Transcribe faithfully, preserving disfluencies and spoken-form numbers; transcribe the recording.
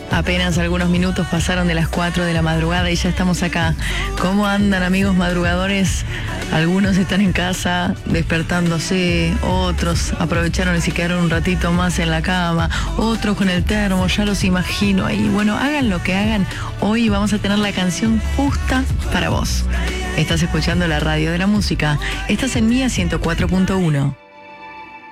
Apenas algunos minutos pasaron de las cuatro de la madrugada y ya estamos acá. ¿Cómo andan, amigos madrugadores? Algunos están en casa despertándose, otros aprovecharon y se quedaron un ratito más en la cama, otros con el termo, ya los imagino ahí. Bueno, hagan lo que hagan, hoy vamos a tener la canción justa para vos. Estás escuchando la radio de la música, estás en Mía ciento cuatro punto uno.